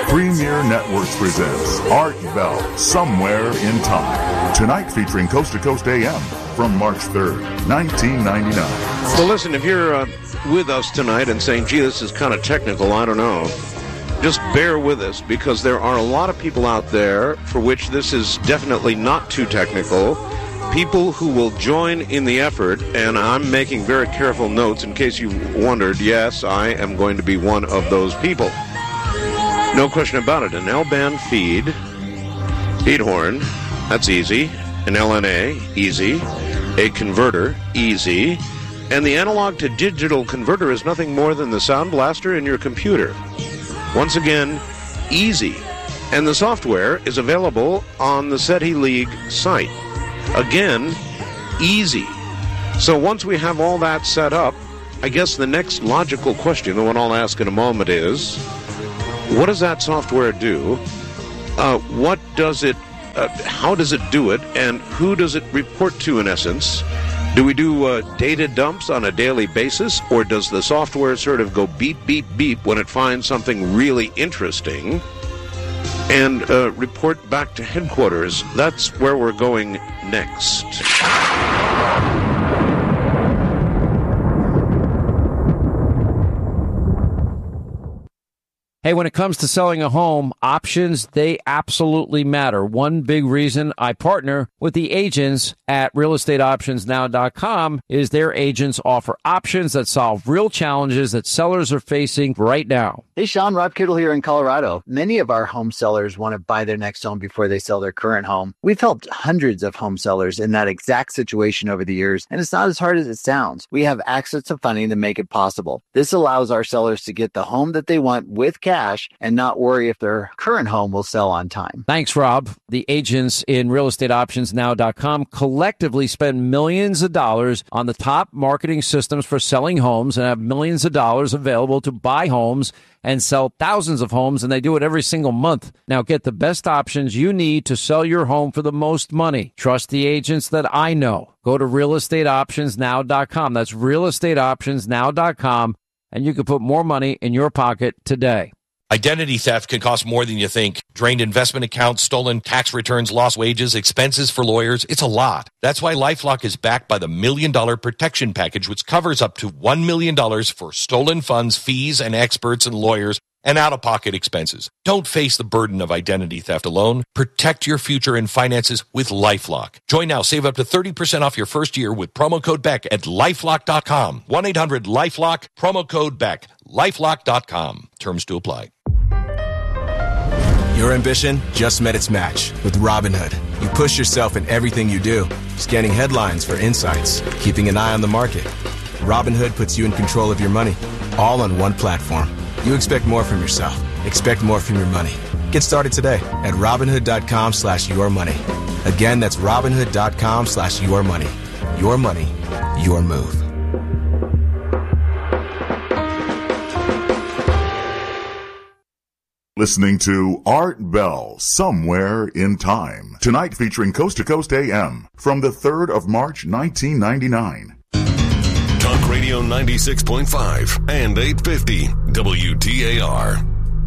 Premier Networks presents Art Bell, Somewhere in Time. Tonight featuring Coast to Coast AM from March 3rd, 1999. So listen, if you're with us tonight and saying, gee, this is kind of technical, I don't know, just bear with us, because there are a lot of people out there for which this is definitely not too technical. People who will join in the effort, and I'm making very careful notes in case you wondered. Yes, I am going to be one of those people. No question about it. An L-band feed horn, that's easy. An LNA, easy. A converter, easy. And the analog to digital converter is nothing more than the sound blaster in your computer. Once again, easy. And the software is available on the SETI League site. Again, easy. So once we have all that set up, I guess the next logical question, the one I'll ask in a moment, is, what does that software do? What does it, how does it do it? And who does it report to, in essence? Do we do data dumps on a daily basis? Or does the software sort of go beep, beep, beep when it finds something really interesting and report back to headquarters? That's where we're going next. Hey, when it comes to selling a home, options, they absolutely matter. One big reason I partner with the agents at realestateoptionsnow.com is their agents offer options that solve real challenges that sellers are facing right now. Hey, Sean, Rob Kittle here in Colorado. Many of our home sellers want to buy their next home before they sell their current home. We've helped hundreds of home sellers in that exact situation over the years, and it's not as hard as it sounds. We have access to funding to make it possible. This allows our sellers to get the home that they want with cash and not worry if their current home will sell on time. Thanks, Rob. The agents in realestateoptionsnow.com collectively spend millions of dollars on the top marketing systems for selling homes and have millions of dollars available to buy homes and sell thousands of homes, and they do it every single month. Now get the best options you need to sell your home for the most money. Trust the agents that I know. Go to realestateoptionsnow.com. That's realestateoptionsnow.com, and you can put more money in your pocket today. Identity theft can cost more than you think. Drained investment accounts, stolen tax returns, lost wages, expenses for lawyers. It's a lot. That's why LifeLock is backed by the $1 Million Protection Package, which covers up to $1 million for stolen funds, fees, and experts and lawyers, and out-of-pocket expenses. Don't face the burden of identity theft alone. Protect your future and finances with LifeLock. Join now. Save up to 30% off your first year with promo code BECK at LifeLock.com. 1-800-LifeLock, promo code BECK. LifeLock.com. Terms to apply. Your ambition just met its match with Robinhood. You push yourself in everything you do, scanning headlines for insights, keeping an eye on the market. Robinhood puts you in control of your money, all on one platform. You expect more from yourself. Expect more from your money. Get started today at Robinhood.com/yourmoney. Again, that's Robinhood.com/yourmoney. Your money, your move. Listening to Art Bell, Somewhere in Time. Tonight featuring Coast to Coast AM from the 3rd of March, 1999. Talk Radio 96.5 and 850 WTAR.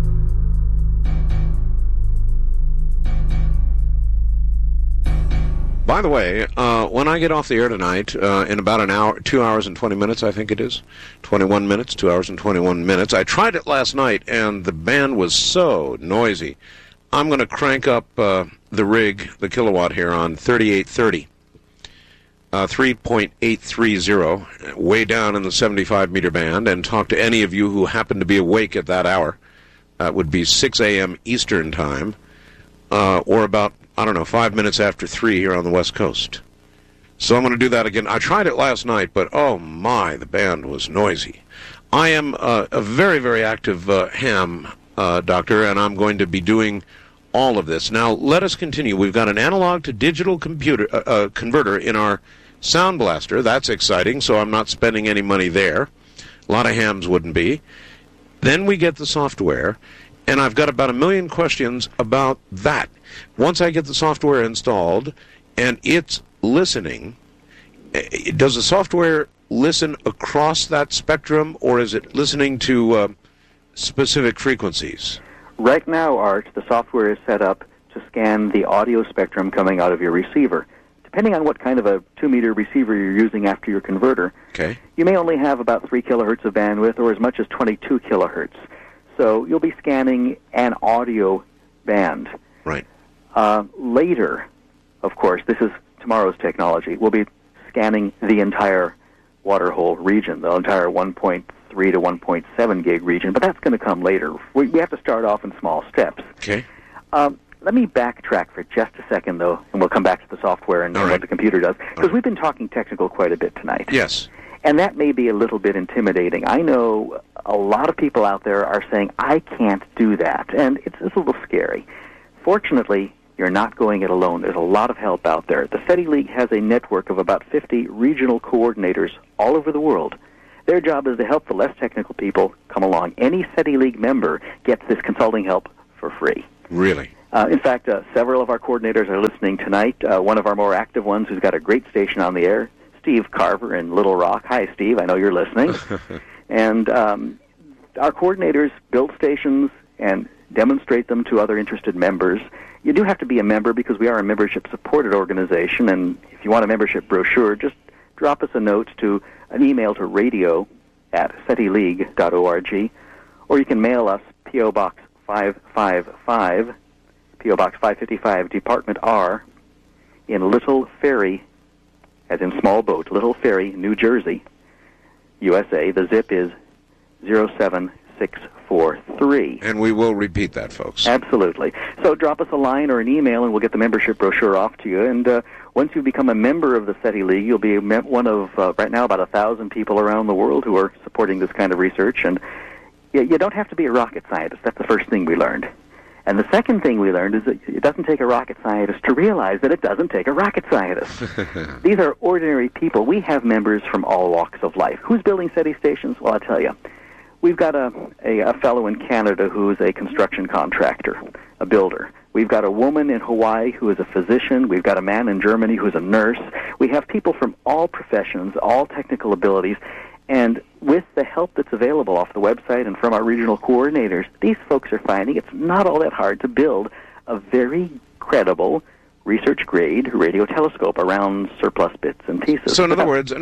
By the way, when I get off the air tonight, in about an hour, 2 hours and 20 minutes, I think it is, 21 minutes, 2 hours and 21 minutes. I tried it last night, and the band was so noisy. I'm going to crank up the rig, the kilowatt here, on 3830, 3.830, way down in the 75-meter band, and talk to any of you who happen to be awake at that hour. That would be 6 a.m. Eastern Time, or about, 5 minutes after 3 here on the West Coast. So I'm going to do that again. I tried it last night, but oh my, the band was noisy. I am a very, very active ham doctor, and I'm going to be doing all of this. Now, let us continue. We've got an analog to digital converter in our Sound Blaster. That's exciting, so I'm not spending any money there. A lot of hams wouldn't be. Then we get the software, and I've got about 1 million questions about that. Once I get the software installed and it's listening, does the software listen across that spectrum, or is it listening to specific frequencies? Right now, Art, the software is set up to scan the audio spectrum coming out of your receiver. Depending on what kind of a 2-meter receiver you're using after your converter, you may only have about 3 kilohertz of bandwidth or as much as 22 kilohertz. So you'll be scanning an audio band. Right. Later, of course, this is tomorrow's technology, we'll be scanning the entire waterhole region, the entire 1.3 to 1.7 gig region, but that's going to come later. We have to start off in small steps. Okay. Let me backtrack for just a second, though, and we'll come back to the software and what the computer does, because we've been talking technical quite a bit tonight. Yes. And that may be a little bit intimidating. I know a lot of people out there are saying, I can't do that, and it's a little scary. Fortunately, you're not going it alone. There's a lot of help out there. The SETI League has a network of about 50 regional coordinators all over the world. Their job is to help the less technical people come along. Any SETI League member gets this consulting help for free. Really? In fact, several of our coordinators are listening tonight. One of our more active ones who's got a great station on the air, Steve Carver in Little Rock. Hi, Steve. I know you're listening. And our coordinators build stations and demonstrate them to other interested members. You do have to be a member because we are a membership-supported organization, and if you want a membership brochure, just drop us a note to an email to radio@setileague.org, or you can mail us P.O. Box 555, P.O. Box 555, Department R, in Little Ferry, as in small boat, Little Ferry, New Jersey, USA. The zip is 07643. And we will repeat that, folks. Absolutely. So drop us a line or an email, and we'll get the membership brochure off to you. And once you become a member of the SETI League, you'll be one of, right now, about 1,000 people around the world who are supporting this kind of research. And you don't have to be a rocket scientist. That's the first thing we learned. And the second thing we learned is that it doesn't take a rocket scientist to realize that it doesn't take a rocket scientist. These are ordinary people. We have members from all walks of life. Who's building SETI stations? Well, I'll tell you. We've got a fellow in Canada who's a construction contractor, a builder. We've got a woman in Hawaii who is a physician. We've got a man in Germany who's a nurse. We have people from all professions, all technical abilities. And with the help that's available off the website and from our regional coordinators, these folks are finding it's not all that hard to build a very credible research-grade radio telescope around surplus bits and pieces. So in other words,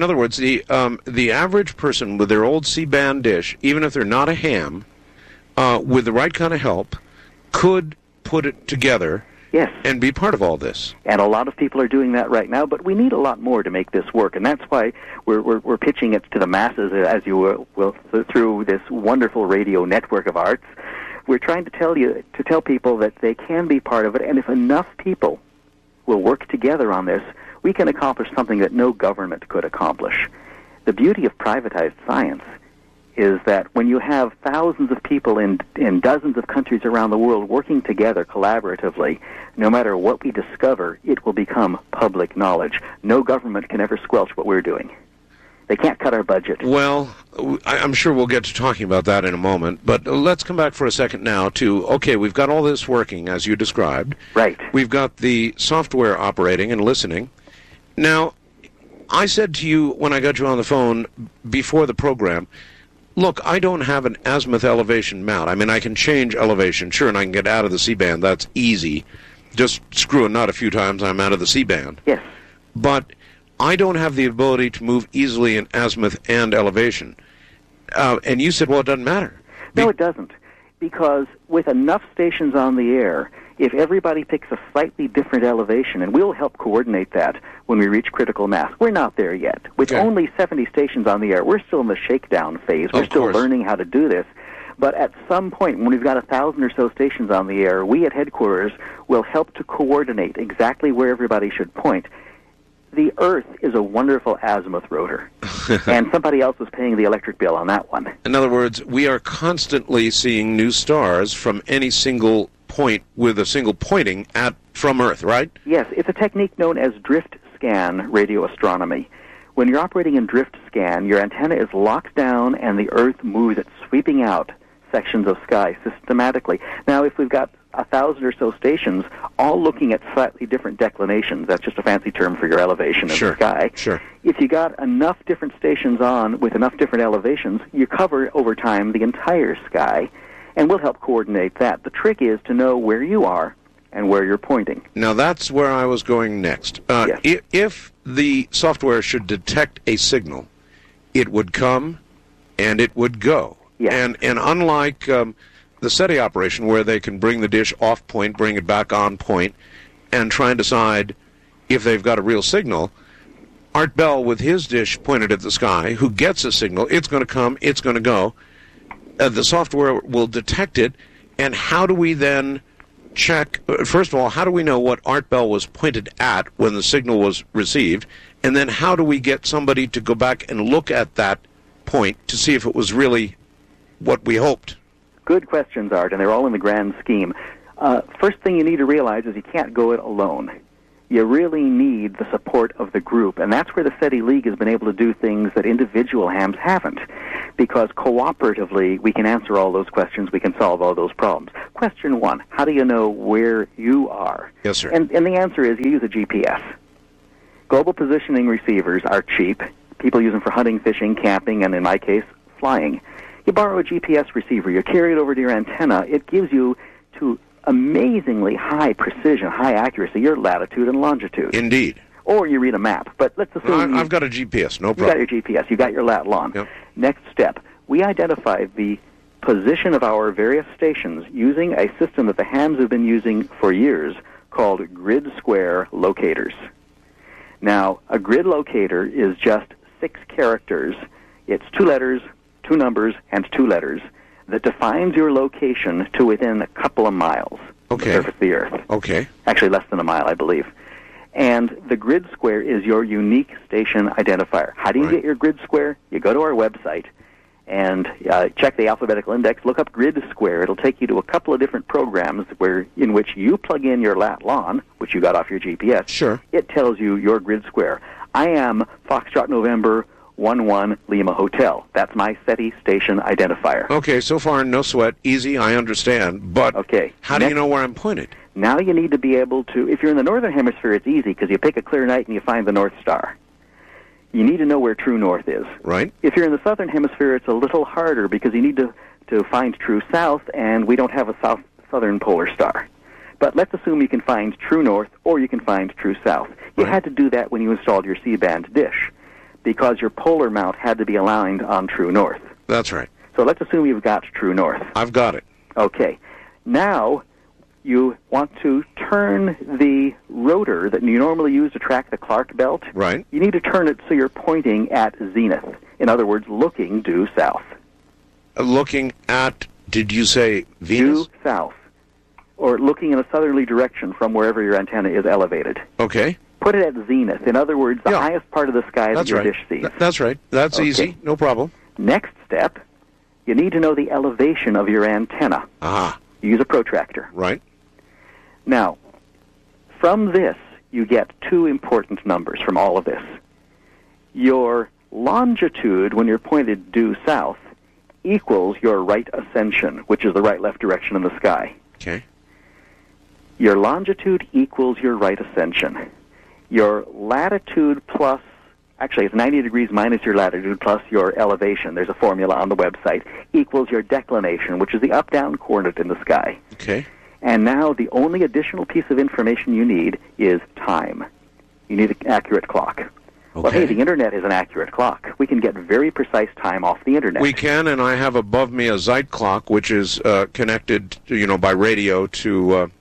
the average person with their old C-band dish, even if they're not a ham, with the right kind of help, could put it together. Yes. And be part of all this. And a lot of people are doing that right now, but we need a lot more to make this work, and that's why we're pitching it to the masses, as you will, through this wonderful radio network of arts. We're trying to tell people that they can be part of it, and if enough people will work together on this, we can accomplish something that no government could accomplish. The beauty of privatized science is that when you have thousands of people in dozens of countries around the world working together collaboratively, no matter what we discover, it will become public knowledge. No government can ever squelch what we're doing. They can't cut our budget. Well, I'm sure we'll get to talking about that in a moment, but let's come back for a second now to, okay, we've got all this working, as you described. Right. We've got the software operating and listening. Now, I said to you when I got you on the phone before the program, look, I don't have an azimuth elevation mount. I mean, I can change elevation, sure, and I can get out of the C-band. That's easy. Just screw a nut a few times, I'm out of the C-band. Yes. But I don't have the ability to move easily in azimuth and elevation. And you said, well, it doesn't matter. No, it doesn't. Because with enough stations on the air, if everybody picks a slightly different elevation, and we'll help coordinate that when we reach critical mass. We're not there yet. With only 70 stations on the air, we're still in the shakedown phase. We're still learning how to do this. But at some point, when we've got 1,000 or so stations on the air, we at headquarters will help to coordinate exactly where everybody should point. The Earth is a wonderful azimuth rotor, and somebody else is paying the electric bill on that one. In other words, we are constantly seeing new stars from any single point with a single pointing from Earth, right? Yes, it's a technique known as drift scan radio astronomy. When you're operating in drift scan, your antenna is locked down and the Earth moves it, sweeping out sections of sky systematically. Now, if we've got 1,000 or so stations, all looking at slightly different declinations, that's just a fancy term for your elevation of the sky. Sure. If you got enough different stations on with enough different elevations, you cover over time the entire sky. and we'll help coordinate that. The trick is to know where you are and where you're pointing. Now, that's where I was going next. Yes. If the software should detect a signal, it would come and it would go. Yes. And unlike the SETI operation, where they can bring the dish off point, bring it back on point, and try and decide if they've got a real signal, Art Bell, with his dish pointed at the sky, who gets a signal, it's going to come, it's going to go. The software will detect it, and how do we then check? First of all, how do we know what Art Bell was pointed at when the signal was received? And then how do we get somebody to go back and look at that point to see if it was really what we hoped? Good questions, Art, and they're all in the grand scheme. First thing you need to realize is you can't go it alone. You really need the support of the group, and that's where the SETI League has been able to do things that individual hams haven't, because cooperatively we can answer all those questions, we can solve all those problems. Question one, how do you know where you are? Yes, sir. And the answer is you use a GPS. Global positioning receivers are cheap. People use them for hunting, fishing, camping, and in my case, flying. You borrow a GPS receiver, you carry it over to your antenna, it gives you to amazingly high precision, high accuracy, your latitude and longitude. Indeed. Or you read a map. But let's assume I've got a GPS, no you problem. got your GPS, you got your lat lon. Yep. Next step, we identify the position of our various stations using a system that the hams have been using for years called grid square locators. Now, a grid locator is just 6 characters. It's 2 letters, 2 numbers, and 2 letters that defines your location to within a couple of miles of the surface of the Earth. Okay. Actually, less than a mile, I believe. And the grid square is your unique station identifier. How do you get your grid square? You go to our website and check the alphabetical index, look up grid square. It'll take you to a couple of different programs in which you plug in your lat lon, which you got off your GPS. Sure. It tells you your grid square. I am Foxtrot November 11 Lima Hotel. That's my SETI station identifier. Okay, so far, no sweat. Easy, I understand. But how do you know where I'm pointed? Now you need to be able to, if you're in the northern hemisphere, it's easy because you pick a clear night and you find the North Star. You need to know where true north is. Right. If you're in the southern hemisphere, it's a little harder because you need to find true south, and we don't have a southern polar star. But let's assume you can find true north or you can find true south. You had to do that when you installed your C-band dish, because your polar mount had to be aligned on true north. That's right. So let's assume you've got true north. I've got it. Okay. Now you want to turn the rotor that you normally use to track the Clark belt. Right. You need to turn it so you're pointing at zenith. In other words, looking due south. Looking at, did you say Venus? Due south. Or looking in a southerly direction from wherever your antenna is elevated. Okay. Put it at zenith. In other words, the highest part of the sky that your dish sees. That's right. That's easy. No problem. Next step, you need to know the elevation of your antenna. You use a protractor. Right. Now, from this, you get 2 important numbers from all of this. Your longitude, when you're pointed due south, equals your right ascension, which is the right-left direction in the sky. Okay. Your longitude equals your right ascension. Your latitude plus, actually it's 90 degrees minus your latitude plus your elevation, there's a formula on the website, equals your declination, which is the up-down coordinate in the sky. Okay. And now the only additional piece of information you need is time. You need an accurate clock. Okay. Well, hey, the Internet is an accurate clock. We can get very precise time off the Internet. We can, and I have above me a Zeit clock, which is connected, by radio to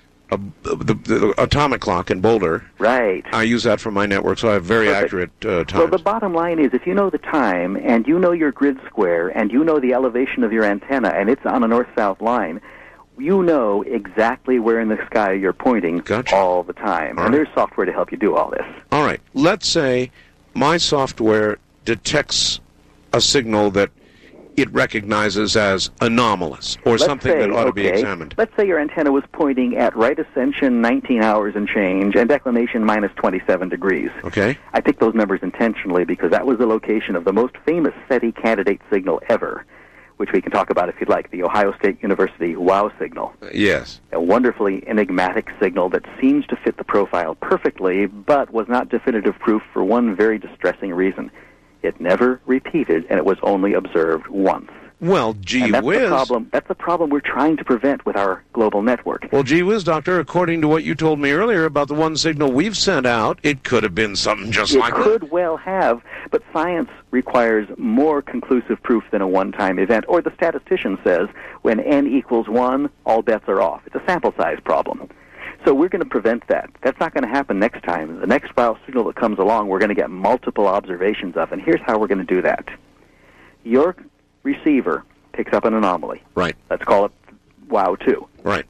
the atomic clock in Boulder. Right. I use that for my network, so I have very accurate times. So the bottom line is, if you know the time, and you know your grid square, and you know the elevation of your antenna, and it's on a north-south line, you know exactly where in the sky you're pointing all the time. And there's software to help you do all this. All right. Let's say my software detects a signal that it recognizes as anomalous, or something that ought to be examined. Let's say your antenna was pointing at right ascension 19 hours and change, and declination minus 27 degrees. Okay. I picked those numbers intentionally because that was the location of the most famous SETI candidate signal ever, which we can talk about if you'd like, the Ohio State University WOW signal. Yes. A wonderfully enigmatic signal that seems to fit the profile perfectly, but was not definitive proof for one very distressing reason. It never repeated, and it was only observed once. Well, gee and whiz. That's the problem we're trying to prevent with our global network. Well, gee whiz, Doctor, according to what you told me earlier about the one signal we've sent out, it could have been something just like that. It could well have, but science requires more conclusive proof than a one-time event. Or the statistician says, when n equals 1, all bets are off. It's a sample size problem. So we're going to prevent that. That's not going to happen next time. The next WOW signal that comes along, we're going to get multiple observations of, and here's how we're going to do that. Your receiver picks up an anomaly. Right. Let's call it WOW2. Right.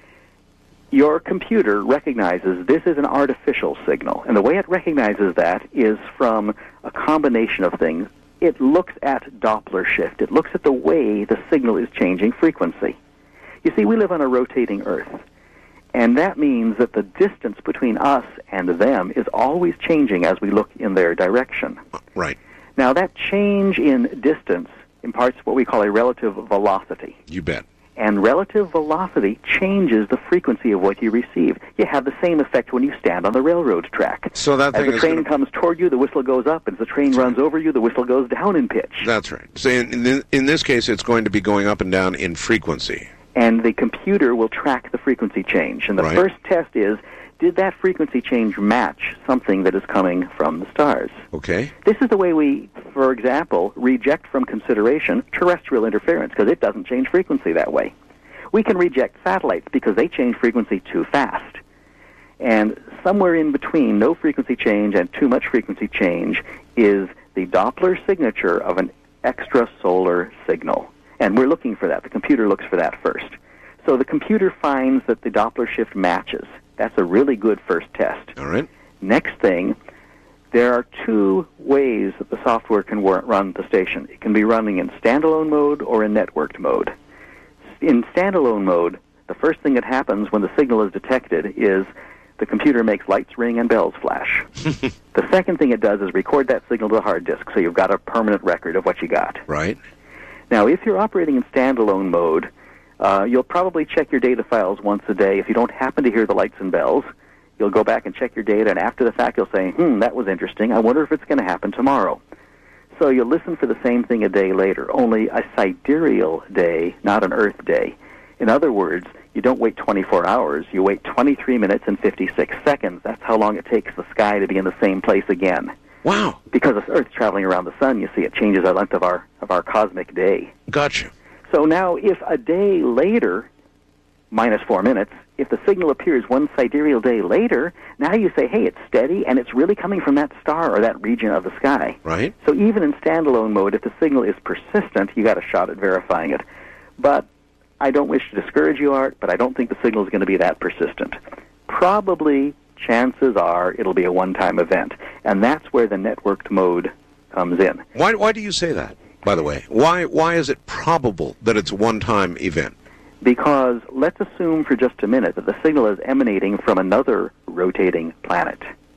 Your computer recognizes this is an artificial signal, and the way it recognizes that is from a combination of things. It looks at Doppler shift. It looks at the way the signal is changing frequency. You see, we live on a rotating Earth, and that means that the distance between us and them is always changing as we look in their direction. Right. Now, that change in distance imparts what we call a relative velocity. You bet. And relative velocity changes the frequency of what you receive. You have the same effect when you stand on the railroad track. So that thing as the train comes toward you, the whistle goes up. As the train runs over you, the whistle goes down in pitch. That's right. So in this case, it's going to be going up and down in frequency. And the computer will track the frequency change. And the first test is, did that frequency change match something that is coming from the stars? Okay. This is the way we, for example, reject from consideration terrestrial interference, because it doesn't change frequency that way. We can reject satellites because they change frequency too fast. And somewhere in between no frequency change and too much frequency change is the Doppler signature of an extrasolar signal. And we're looking for that. The computer looks for that first. So the computer finds that the Doppler shift matches. That's a really good first test. All right. Next thing, there are two ways that the software can run the station. It can be running in standalone mode or in networked mode. In standalone mode, the first thing that happens when the signal is detected is the computer makes lights ring and bells flash. The second thing it does is record that signal to the hard disk, so you've got a permanent record of what you got. Right. Now, if you're operating in standalone mode, you'll probably check your data files once a day. If you don't happen to hear the lights and bells, you'll go back and check your data, and after the fact you'll say, that was interesting. I wonder if it's going to happen tomorrow. So you'll listen for the same thing a day later, only a sidereal day, not an Earth day. In other words, you don't wait 24 hours. You wait 23 minutes and 56 seconds. That's how long it takes the sky to be in the same place again. Wow. Because the Earth's traveling around the sun, you see, it changes the length of our cosmic day. Gotcha. So now, if a day later, minus 4 minutes, if the signal appears one sidereal day later, now you say, hey, it's steady, and it's really coming from that star or that region of the sky. Right. So even in standalone mode, if the signal is persistent, you got a shot at verifying it. But I don't wish to discourage you, Art, but I don't think the signal is going to be that persistent. Probably, chances are, it'll be a one-time event, and that's where the networked mode comes in. Why do you say that, by the way? Why is it probable that it's a one-time event? Because let's assume for just a minute that the signal is emanating from another rotating planet.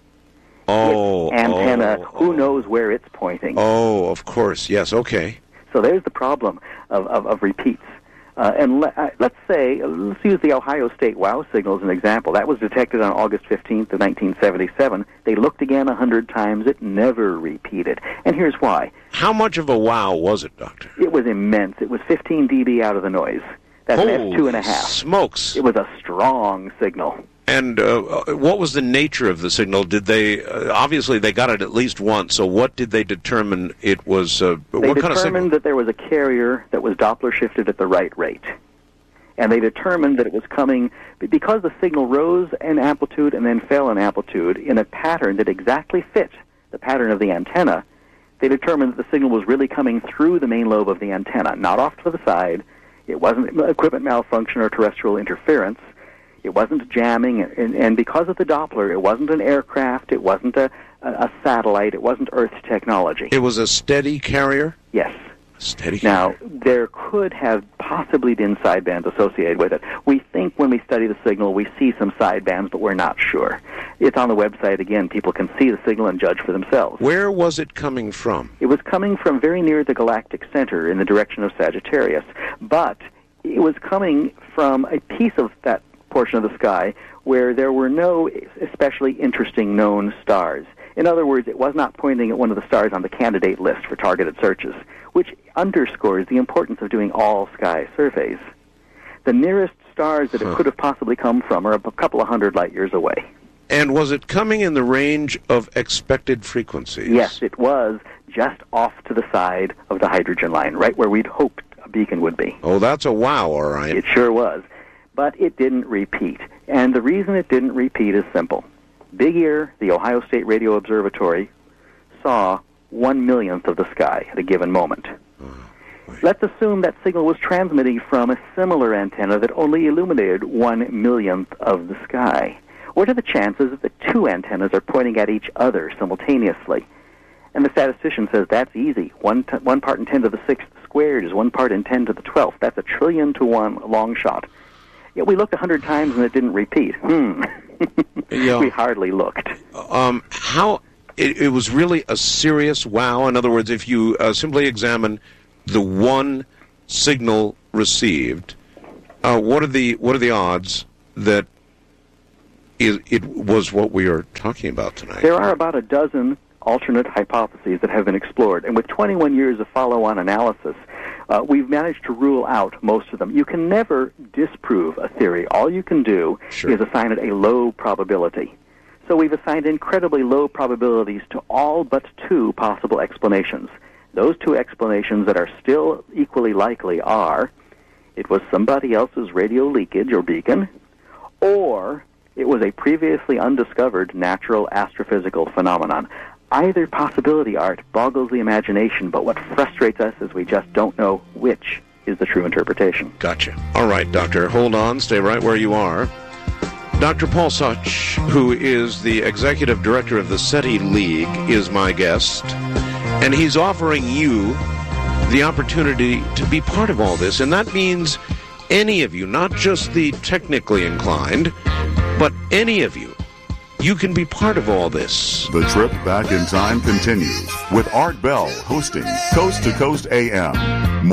Its antenna, who knows where it's pointing. Oh, of course. Yes, okay. So there's the problem of repeats. Let's use the Ohio State WOW signal as an example. That was detected on August 15th of 1977. They looked again 100 times. It never repeated. And here's why. How much of a wow was it, Doctor? It was immense. It was 15 dB out of the noise. That's an F2.5. Smokes. It was a strong signal. And what was the nature of the signal? Did they obviously they got it at least once? So what did they determine it was? They what kind of signal? determined that there was a carrier that was Doppler shifted at the right rate, and they determined that it was coming because the signal rose in amplitude and then fell in amplitude in a pattern that exactly fit the pattern of the antenna. They determined that the signal was really coming through the main lobe of the antenna, not off to the side. It wasn't equipment malfunction or terrestrial interference. It wasn't jamming, and because of the Doppler, it wasn't an aircraft, it wasn't a satellite, it wasn't Earth technology. It was a steady carrier? Yes. Steady carrier. Now, there could have possibly been sidebands associated with it. We think when we study the signal, we see some sidebands, but we're not sure. It's on the website again. People can see the signal and judge for themselves. Where was it coming from? It was coming from very near the galactic center in the direction of Sagittarius, but it was coming from a piece of that portion of the sky where there were no especially interesting known stars. In other words, it was not pointing at one of the stars on the candidate list for targeted searches, which underscores the importance of doing all-sky surveys. The nearest stars that it could have possibly come from are a couple of hundred light years away. And was it coming in the range of expected frequencies? Yes, it was just off to the side of the hydrogen line, right where we'd hoped a beacon would be. Oh, that's a wow, all right. It sure was. But it didn't repeat. And the reason it didn't repeat is simple. Big Ear, the Ohio State Radio Observatory, saw 1/millionth of the sky at a given moment. Let's assume that signal was transmitting from a similar antenna that only illuminated 1/millionth of the sky. What are the chances that the two antennas are pointing at each other simultaneously? And the statistician says that's easy. 1 part in 10 to the 6th squared is 1 part in 10 to the 12th. That's 1 trillion to 1 long shot. Yet we looked 100 times and it didn't repeat. Yeah. We hardly looked. How it was really a serious wow. In other words, if you simply examine the one signal received, what are the odds that it was what we are talking about tonight? There are about a dozen alternate hypotheses that have been explored, and with 21 years of follow-on analysis, we've managed to rule out most of them. You can never disprove a theory. All you can do is assign it a low probability. So we've assigned incredibly low probabilities to all but 2 possible explanations. Those 2 explanations that are still equally likely are it was somebody else's radio leakage or beacon, or it was a previously undiscovered natural astrophysical phenomenon. Either possibility, Art, boggles the imagination, but what frustrates us is we just don't know which is the true interpretation. Gotcha. All right, Doctor, hold on. Stay right where you are. Dr. Paul Such, who is the executive director of the SETI League, is my guest, and he's offering you the opportunity to be part of all this, and that means any of you, not just the technically inclined, but any of you. You can be part of all this. The trip back in time continues with Art Bell hosting Coast to Coast AM.